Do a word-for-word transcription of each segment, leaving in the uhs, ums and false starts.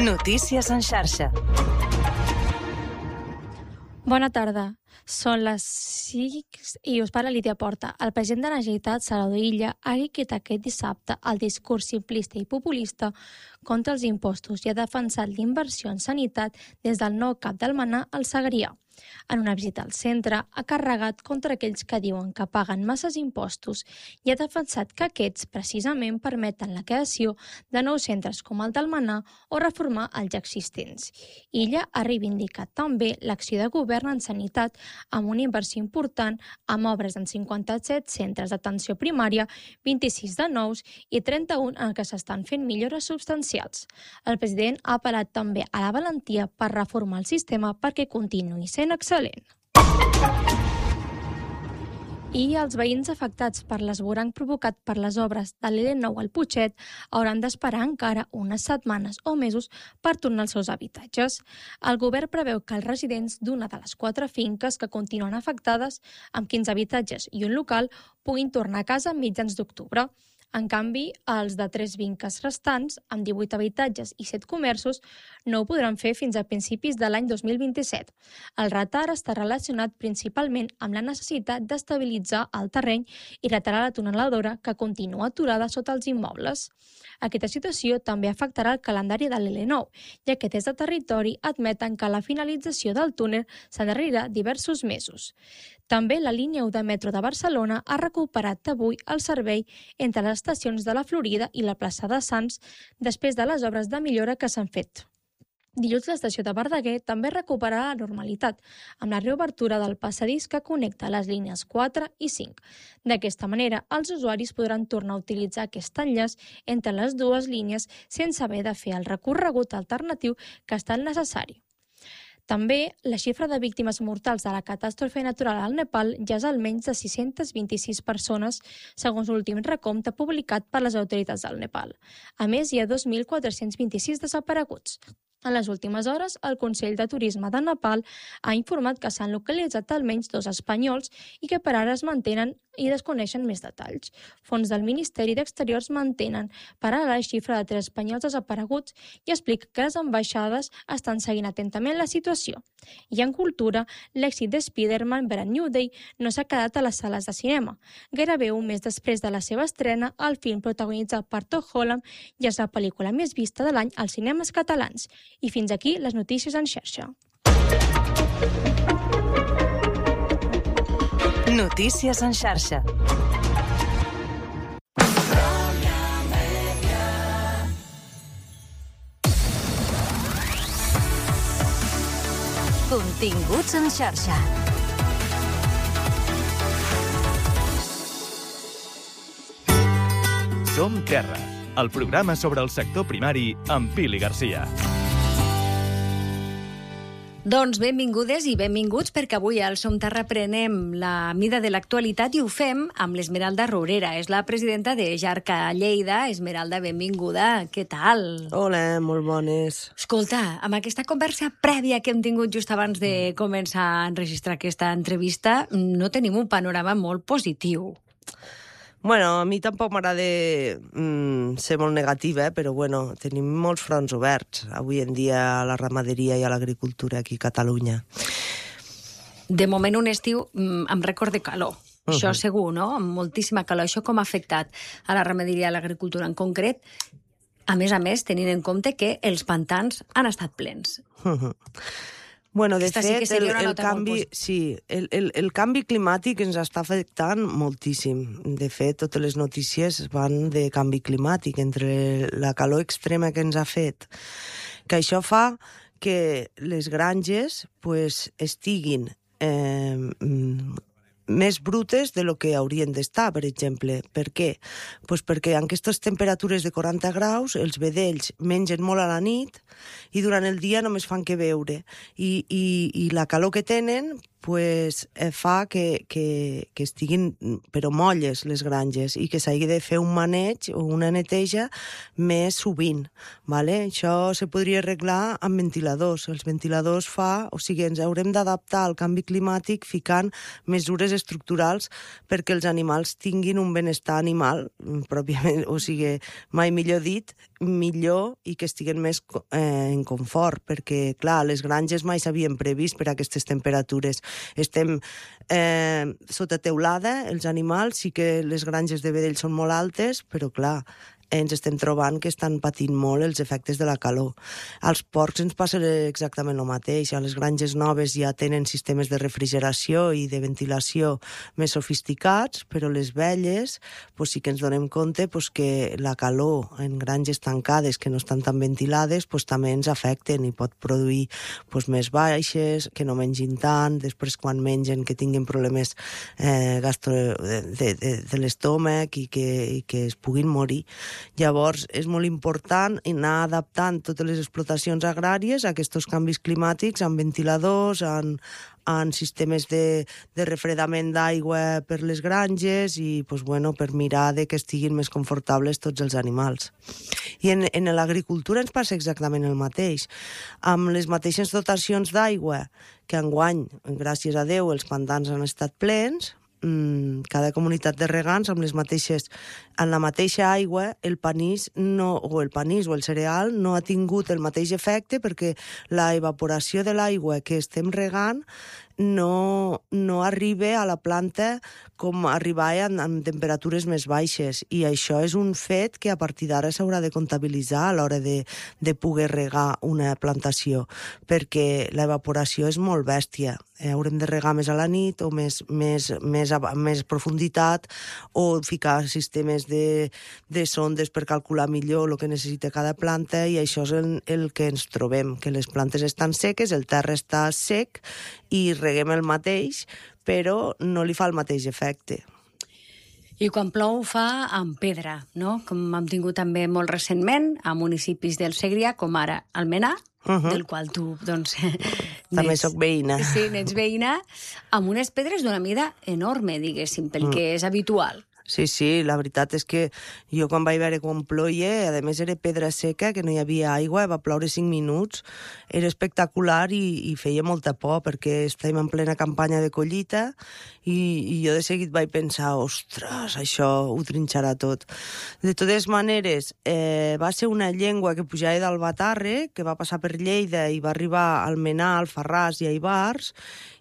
Notícies en xarxa. Bona tarda. Són les sis i us parla Lídia Porta. El president de la Generalitat, Salvador Illa, ha dit aquest dissabte el discurs simplista i populista contra els impostos i ha defensat l'inversió en sanitat des del nou cap d'Almenar al Segrià. En una visita al centre, ha carregat contra aquells que diuen que paguen masses impostos i ha defensat que aquests precisament permeten la creació de nous centres com el d'Almenar o reformar els ja existents. Illa ha reivindicat també l'acció de govern en sanitat amb una inversió important amb obres en cinquanta-set centres d'atenció primària, vint-i-sis de nous i trenta-un en què s'estan fent millores substancials. El president ha apel·lat també a la valentia per reformar el sistema perquè continuï sent excel·lent. I els veïns afectats per l'esvoranc provocat per les obres de l'L nou al Putxet hauran d'esperar encara unes setmanes o mesos per tornar als seus habitatges. El govern preveu que els residents d'una de les quatre finques que continuen afectades, amb quinze habitatges i un local, puguin tornar a casa a mitjans d'octubre. En canvi, els de tres finques restants, amb divuit habitatges i set comerços, no ho podran fer fins a principis de l'any dos mil vint-i-set. El retard està relacionat principalment amb la necessitat d'estabilitzar el terreny i retirar la tuneladora que continua aturada sota els immobles. Aquesta situació també afectarà el calendari de l'L nou, ja que des de territori admeten que la finalització del túnel s'endarrerirà diversos mesos. També la línia u de metro de Barcelona ha recuperat avui el servei entre les estacions de la Florida i la plaça de Sants després de les obres de millora que s'han fet. Dilluns l'estació de Verdaguer també recuperarà la normalitat, amb la reobertura del passadís que connecta les línies quatre i cinc. D'aquesta manera, els usuaris podran tornar a utilitzar aquest enllaç entre les dues línies sense haver de fer el recorregut alternatiu que ha estat necessari. També, la xifra de víctimes mortals de la catàstrofe natural al Nepal ja és almenys de sis-centes vint-i-sis persones, segons l'últim recompte publicat per les autoritats del Nepal. A més, hi ha dos mil quatre-cents vint-i-sis desapareguts. En les últimes hores, el Consell de Turisme de Nepal ha informat que s'han localitzat almenys dos espanyols i que per ara es mantenen i desconeixen més detalls. Fons del Ministeri d'Exteriors mantenen per ara la xifra de tres espanyols desapareguts i explica que les ambaixades estan seguint atentament la situació. I en cultura, l'èxit de Spider-Man Brand New Day no s'ha quedat a les sales de cinema. Gairebé un mes després de la seva estrena, el film protagonitzat per Tom Holland ja és la pel·lícula més vista de l'any als cinemes catalans. I fins aquí les notícies en xarxa. Notícies en xarxa. Continguts en xarxa. Som Terra, el programa sobre el sector primari amb Pili Garcia. Doncs benvingudes i benvinguts perquè avui al Som Terra prenem la mida de l'actualitat i ho fem amb l'Esmeralda Rourera. És la presidenta de Jarca Lleida. Esmeralda, benvinguda. Què tal? Hola, molt bones. Escolta, amb aquesta conversa prèvia que hem tingut just abans de començar a enregistrar aquesta entrevista, no tenim un panorama molt positiu. Bueno, a mi tampoc m'agrada mm, ser molt negativa, eh? Però bueno, tenim molts fronts oberts avui en dia a la ramaderia i a l'agricultura aquí a Catalunya. De moment un estiu mm, amb rècord de calor. Uh-huh. Això segur, no? Amb moltíssima calor. Això com ha afectat a la ramaderia i a l'agricultura en concret? A més a més, tenint en compte que els pantans han estat plens. Uh-huh. Bueno, de Aquesta fet, sí el, el, canvi, sí, el, el, el canvi climàtic ens està afectant moltíssim. De fet, totes les notícies van de canvi climàtic, entre la calor extrema que ens ha fet, que això fa que les granges pues, estiguin eh, més brutes de lo que haurien d'estar, per exemple. Per què? Pues perquè en aquestes temperatures de quaranta graus els vedells mengen molt a la nit i durant el dia només fan que beure. I, i, i la calor que tenen pues, eh, fa que, que, que estiguin però molles les granges i que s'hagi de fer un maneig o una neteja més sovint. Vale? Això se podria arreglar amb ventiladors. Els ventiladors fa, o sigui, ens haurem d'adaptar al canvi climàtic ficant mesures estructurals perquè els animals tinguin un benestar animal, pròpiament, o sigui, mai millor dit, millor i que estiguen més eh, en confort, perquè, clar, les granges mai s'havien previst per a aquestes temperatures. Estem eh, sota teulada, els animals, sí que les granges de vedell són molt altes, però, clar, ens estem trobant que estan patint molt els efectes de la calor. Als porcs ens passa exactament el mateix. A les granges noves ja tenen sistemes de refrigeració i de ventilació més sofisticats, però les velles pues, sí que ens donem compte pues, que la calor en granges tancades que no estan tan ventilades pues, també ens afecten i pot produir pues, més baixes, que no mengin tant, després quan mengen que tinguin problemes eh, gastro de, de, de, de l'estómac i que, i que es puguin morir. Llavors, és molt important anar adaptant totes les explotacions agràries a aquests canvis climàtics, amb ventiladors, en, en sistemes de, de refredament d'aigua per les granges i pues, bueno, per mirar de que estiguin més confortables tots els animals. I en, en l'agricultura ens passa exactament el mateix. Amb les mateixes dotacions d'aigua que enguany, gràcies a Déu, els pantans han estat plens, cada comunitat de regants amb les mateixes, en la mateixa aigua el panís no, o el panís o el cereal no ha tingut el mateix efecte perquè la evaporació de l'aigua que estem regant no, no arriba a la planta com arribava en, en temperatures més baixes i això és un fet que a partir d'ara s'haurà de comptabilitzar a l'hora de, de poder regar una plantació perquè l'evaporació és molt bèstia. Eh, haurem de regar més a la nit o més, més, més, a, més profunditat o ficar sistemes de, de sondes per calcular millor el que necessita cada planta i això és el, el que ens trobem, que les plantes estan seques, el terra està sec i reguem el mateix, però no li fa el mateix efecte. I quan plou fa amb pedra, no? Com hem tingut també molt recentment a municipis del Segrià, com ara Almenar, uh -huh. del qual tu, doncs... També soc veïna. Sí, n'ets veïna, amb unes pedres d'una mida enorme, diguéssim, pel mm. que és habitual. Sí, sí, la veritat és que jo quan vaig veure com ploia, a més era pedra seca, que no hi havia aigua, va ploure cinc minuts, era espectacular i, i feia molta por perquè estàvem en plena campanya de collita i, i jo de seguit vaig pensar, ostres, això ho trinxarà tot. De totes maneres, eh, va ser una llengua que pujava d'Albatàrrec, que va passar per Lleida i va arribar a Almenar, Alfarràs i a Ivars,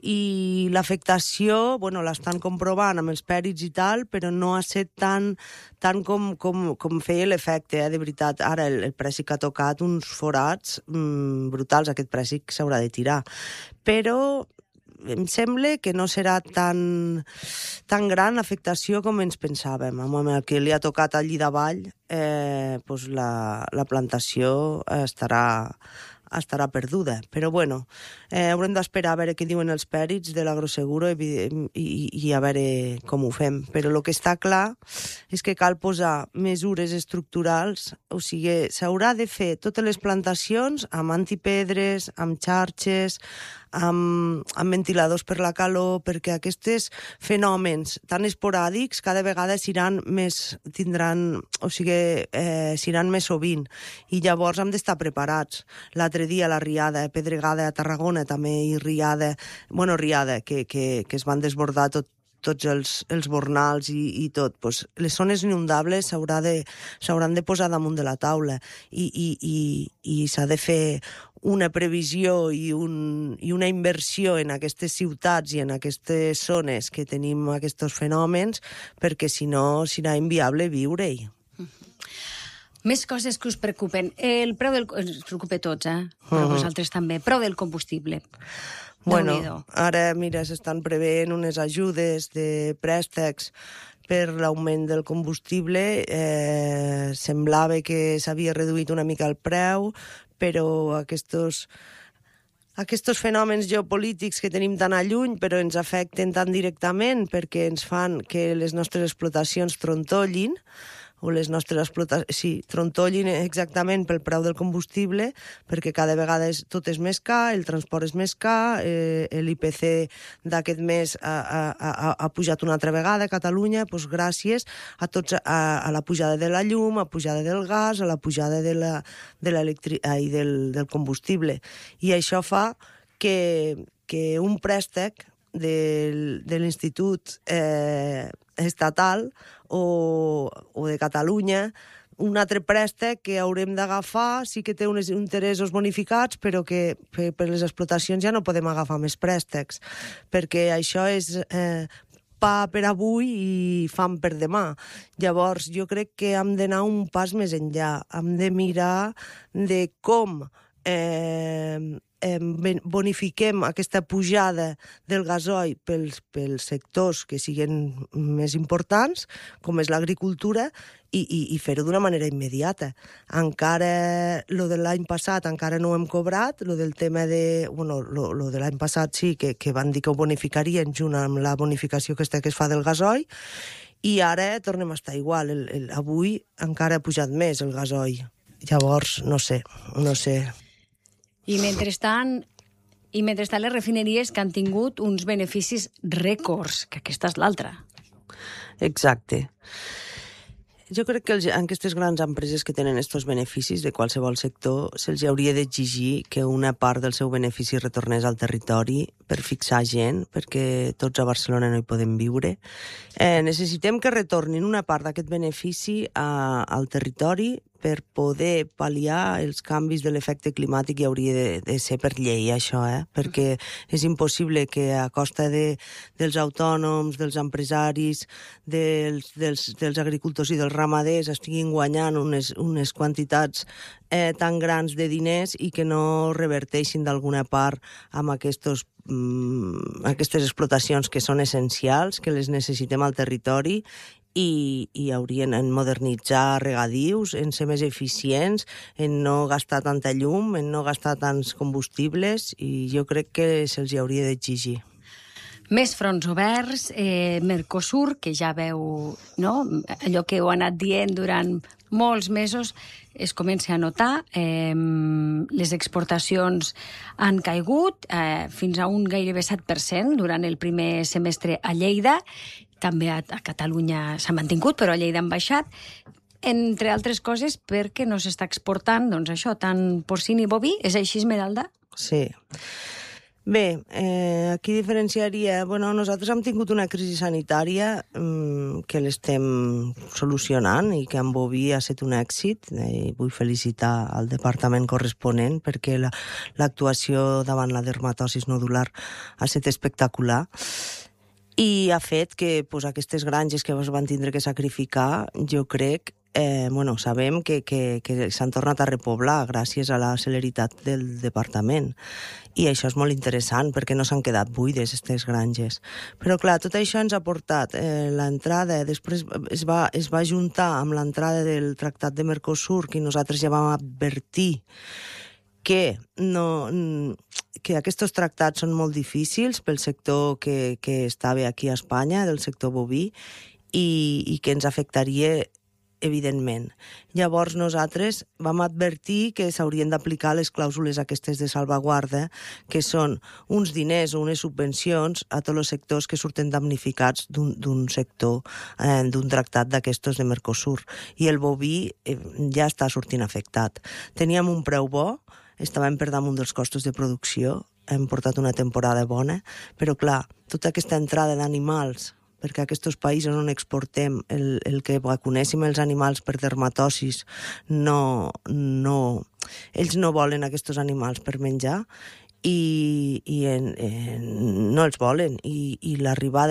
i l'afectació, bueno, l'estan comprovant amb els pèrits i tal, però no ha estat tan, tant com, com, com feia l'efecte, eh, de veritat. Ara el, el préssic ha tocat uns forats mmm, brutals, aquest préssic s'haurà de tirar. Però em sembla que no serà tan, tan gran l'afectació com ens pensàvem. Amb el que li ha tocat allí davall, eh, doncs la, la plantació estarà... estarà perduda, però bueno, eh, haurem d'esperar a veure què diuen els pèrits de l'Agroseguro i, i, i a veure com ho fem, però el que està clar és que cal posar mesures estructurals, o sigui, s'haurà de fer totes les plantacions amb antipedres, amb xarxes, amb, amb ventiladors per la calor, perquè aquests fenòmens tan esporàdics cada vegada s'iran més, tindran, o sigui, eh, s'iran més sovint, i llavors hem d'estar preparats. L'altre dia la riada, pedregada a Tarragona també, i riada, bueno, riada, que, que, que es van desbordar tot, tots els, els bornals i, i tot. Pues, les zones inundables s'hauran de, s'hauran de posar damunt de la taula i, i, i, i s'ha de fer una previsió i, un, i una inversió en aquestes ciutats i en aquestes zones que tenim aquests fenòmens, perquè si no serà inviable viure-hi. Més coses que us preocupen. El preu del... Ens preocupa a tots, eh? Però uh-huh. vosaltres també. Preu del combustible. Bueno, ara, mira, s'estan preveient unes ajudes de préstecs per l'augment del combustible. Eh, semblava que s'havia reduït una mica el preu, però aquests... Aquests fenòmens geopolítics que tenim tan a lluny, però ens afecten tan directament perquè ens fan que les nostres explotacions trontollin, o les nostres explotacions, sí, trontollin exactament pel preu del combustible, perquè cada vegada és, tot és més car, el transport és més car, eh, l'I P C d'aquest mes ha, ha, ha, ha pujat una altra vegada a Catalunya, doncs gràcies a, tots, a, a la pujada de la llum, a la pujada del gas, a la pujada de la, de l'electri... ai, del, del combustible. I això fa que, que un préstec de, de l'Institut eh, Estatal o, o de Catalunya, un altre préstec que haurem d'agafar, sí que té uns interessos bonificats, però que per, per les explotacions ja no podem agafar més préstecs, perquè això és eh, pa per avui i fam per demà. Llavors, jo crec que hem d'anar un pas més enllà. Hem de mirar de com eh, bonifiquem aquesta pujada del gasoil pels, pels sectors que siguin més importants, com és l'agricultura, i, i, i fer-ho d'una manera immediata. Encara, lo de l'any passat encara no ho hem cobrat, lo del tema de... Bueno, lo, lo de l'any passat sí, que, que van dir que ho bonificarien junt amb la bonificació aquesta que es fa del gasoil, i ara tornem a estar igual. El, el, avui encara ha pujat més el gasoil. Llavors, no sé, no sé... I mentrestant, i mentrestant les refineries que han tingut uns beneficis rècords, que aquesta és l'altra. Exacte. Jo crec que els, en aquestes grans empreses que tenen aquests beneficis de qualsevol sector se'ls hauria d'exigir que una part del seu benefici retornés al territori per fixar gent, perquè tots a Barcelona no hi podem viure. Eh, necessitem que retornin una part d'aquest benefici a, al territori per poder pal·liar els canvis de l'efecte climàtic. I hauria de, de ser per llei, això, eh? Perquè és impossible que a costa de, dels autònoms, dels empresaris, dels, dels, dels agricultors i dels ramaders estiguin guanyant unes, unes quantitats eh, tan grans de diners i que no reverteixin d'alguna part amb aquests aquestes explotacions que són essencials, que les necessitem al territori, i, i haurien en modernitzar regadius, en ser més eficients, en no gastar tanta llum, en no gastar tants combustibles, i jo crec que se'ls hauria d'exigir. Més fronts oberts, eh, Mercosur, que ja veu, no?, allò que heu anat dient durant molts mesos, es comença a notar. Eh, les exportacions han caigut eh, fins a un gairebé set per cent durant el primer semestre a Lleida. També a, a Catalunya s'ha mantingut, però a Lleida han baixat. Entre altres coses, perquè no s'està exportant, doncs això, tant porcini i boví. És així, Esmeralda? Sí. Bé, eh, aquí diferenciaria... Bueno, nosaltres hem tingut una crisi sanitària eh, que l'estem solucionant i que en boví ha estat un èxit. Eh, vull felicitar al departament corresponent perquè la, l'actuació davant la dermatosis nodular ha estat espectacular i ha fet que pues, aquestes granges que es van tindre que sacrificar, jo crec, eh, bueno, sabem que, que, que s'han tornat a repoblar gràcies a la celeritat del departament. I això és molt interessant, perquè no s'han quedat buides, aquestes granges. Però, clar, tot això ens ha portat eh, l'entrada, després es va, es va juntar amb l'entrada del Tractat de Mercosur, que nosaltres ja vam advertir que, no, que aquests tractats són molt difícils pel sector que, que estava aquí a Espanya, del sector boví, i, i que ens afectaria evidentment. Llavors nosaltres vam advertir que s'haurien d'aplicar les clàusules aquestes de salvaguarda, que són uns diners o unes subvencions a tots els sectors que surten damnificats d'un, d'un sector, eh, d'un tractat d'aquestos de Mercosur. I el boví eh, ja està sortint afectat. Teníem un preu bo, estàvem per damunt dels costos de producció, hem portat una temporada bona, però clar, tota aquesta entrada d'animals, perquè aquests països on exportem el, el que vacunéssim els animals per dermatosis, no, no, ells no volen aquests animals per menjar i, i en, en, no els volen. I, i l'arribada